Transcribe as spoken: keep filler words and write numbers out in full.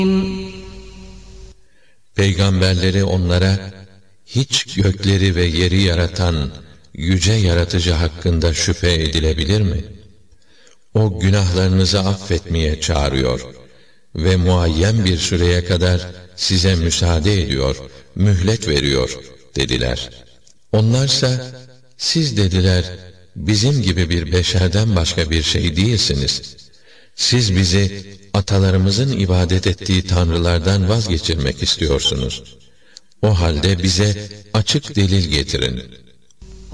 Peygamberleri onlara, hiç gökleri ve yeri yaratan yüce yaratıcı hakkında şüphe edilebilir mi? O günahlarınızı affetmeye çağırıyor ve muayyen bir süreye kadar size müsaade ediyor, mühlet veriyor dediler. Onlarsa, siz dediler, bizim gibi bir beşerden başka bir şey değilsiniz. Siz bizi atalarımızın ibadet ettiği tanrılardan vazgeçirmek istiyorsunuz. O halde bize açık delil getirin.